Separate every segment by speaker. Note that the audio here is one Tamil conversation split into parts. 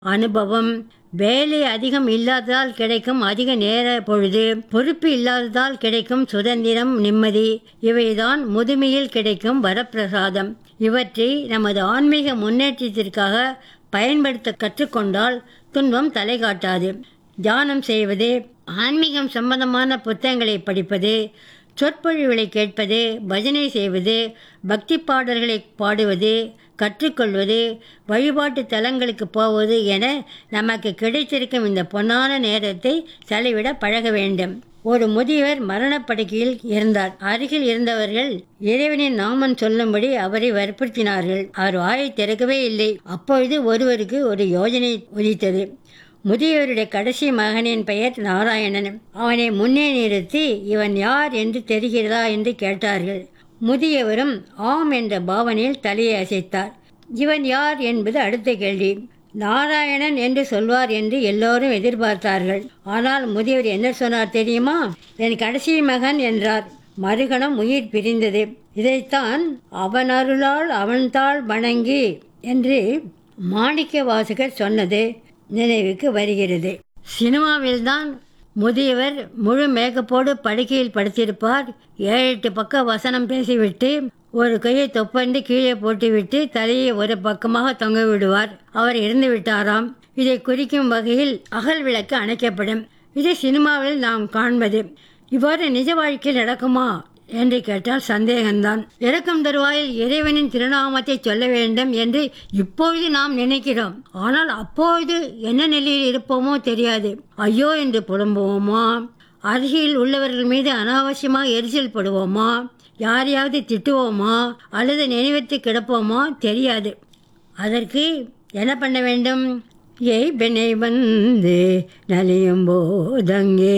Speaker 1: அனுபவம், வேலை அதிகம் இல்லாததால் கிடைக்கும் அதிக நேர பொழுது, பொறுப்பு இல்லாததால் கிடைக்கும் சுதந்திரம், நிம்மதி, இவைதான் முதுமையில் கிடைக்கும் வரப்பிரசாதம். இவற்றை நமது ஆன்மீக முன்னேற்றத்திற்காக பயன்படுத்த கற்றுக்கொண்டால் துன்பம் தலை காட்டாது. தியானம் செய்வது, ஆன்மீகம் சம்பந்தமான புத்தகங்களை படிப்பது, சொற்பொழிவுகளை கேட்பது, பஜனை செய்வது, பக்தி பாடல்களை பாடுவது, கற்றுக்கொள்வது, வழிபாட்டு தலங்களுக்கு போவது என நமக்கு கிடைத்திருக்கும் இந்த பொன்னான நேரத்தை செலவிட பழக வேண்டும். ஒரு முதியவர் மரணப்படுக்கையில் இருந்தார். அருகில் இருந்தவர்கள் இறைவனின் நாமம் சொல்லும்படி அவரை வற்புறுத்தினார்கள். அவர் வாயை திறக்கவே இல்லை. அப்பொழுது ஒருவருக்கு ஒரு யோசனை உதித்தது. முதியவருடைய கடைசி மகனின் பெயர் நாராயணன். அவனை முன்னே நிறுத்தி, இவன் யார் என்று தெரிகிறதா என்று கேட்டார்கள். முதியவரும் ஆம் என்ற பாவனையில் தலையை அசைத்தார். இவன் யார் என்பது அடுத்த கேள்வி. நாராயணன் என்று சொல்வார் என்று எல்லோரும் எதிர்பார்த்தார்கள். ஆனால் முதியவர் என்ன சொன்னார் தெரியுமா? என் கடைசி மகன் என்றார். மறுகணம் உயிர் பிரிந்தது. இதைத்தான் அவன் அருளால் அவன்தாள் வணங்கி என்று மாணிக்க வாசகர் சொன்னது நினைவுக்கு வருகிறது. சினிமாவில்தான் முதியவர் முழு மேக்கப்போடு படுக்கையில் படுத்திருப்பார். 7-8 பக்க வசனம் பேசிவிட்டு ஒரு கையை தொப்பண்டு கீழே போட்டுவிட்டு தலையை ஒரு பக்கமாக தொங்க விடுவார். அவர் இறந்து விட்டாராம். இதை குறிக்கும் வகையில் அகல் விளக்கு அணைக்கப்படும். இது சினிமாவில் நாம் காண்பது. இவ்வாறு நிஜ வாழ்க்கையில் நடக்குமா என்று கேட்டால் சந்தேகம்தான். இறக்கும் தருவாயில் இறைவனின் திருநாமத்தை சொல்ல வேண்டும் என்று இப்பொழுது நாம் நினைக்கிறோம். ஆனால் அப்பொழுது என்ன நிலையில் இருப்போமோ தெரியாது. ஐயோ என்று புலம்புவோமா? அருகில் உள்ளவர்கள் மீது அனாவசியமாக எரிச்சல் படுவோமா? யாரையாவது திட்டுவோமா? அல்லது நினைவித்து கிடப்போமா? தெரியாது. அதற்கு என்ன பண்ண வேண்டும்? பெண்ணை வந்து நலியும் போதங்கே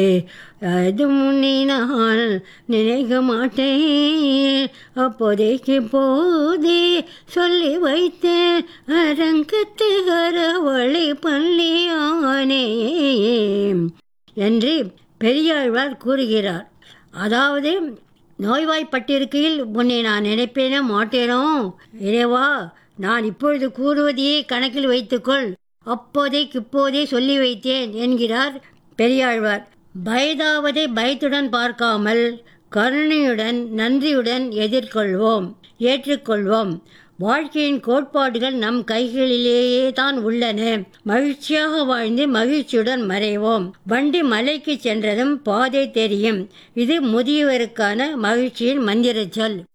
Speaker 1: அது முன்னினால் நினைக்க மாட்டேன், அப்போதைக்கு போதே சொல்லி வைத்தேன், அரங்கத்து அறவழி பள்ளியானே என்று பெரியாழ்வார் கூறுகிறார். அதாவது, நோய்வாய்ப்பட்டிருக்கையில் உன்னை நான் நினைப்பேனோ மாட்டேனோ, இறைவா நான் இப்பொழுது கூறுவதையே கணக்கில் வைத்துக்கொள், அப்போதைக்கு சொல்லி வைத்தேன் என்கிறார் பெரியாழ்வார். பயதாவதை பயத்துடன் பார்க்காமல் கருணையுடன் நன்றியுடன் எதிர்கொள்வோம், ஏற்றுக்கொள்வோம். வாழ்க்கையின் கோட்பாடுகள் நம் கைகளிலேயே தான் உள்ளன. மகிழ்ச்சியாக வாழ்ந்து மகிழ்ச்சியுடன் மறைவோம். வண்டி மலைக்கு சென்றதும் பாதை தெரியும். இது முதியவருக்கான மகிழ்ச்சியின் மந்திர சொல்.